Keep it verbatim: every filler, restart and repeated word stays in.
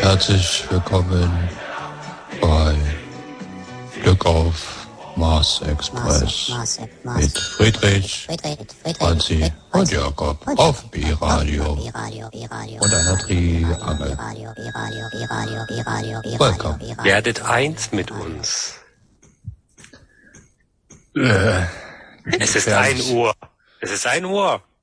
Herzlich willkommen bei Glück auf Mars Express Mars, Mars, Mars. mit Friedrich, Friedrich, Friedrich, Franzi Friedrich, und Jakob und auf B-Radio B-Radio, B-Radio, und einer Triangel. B-Radio, B-Radio, B-Radio, B-Radio, B-Radio, Welcome. B-Radio. Werdet eins mit uns. Äh, Es ist ein Uhr. Es ist ein Uhr.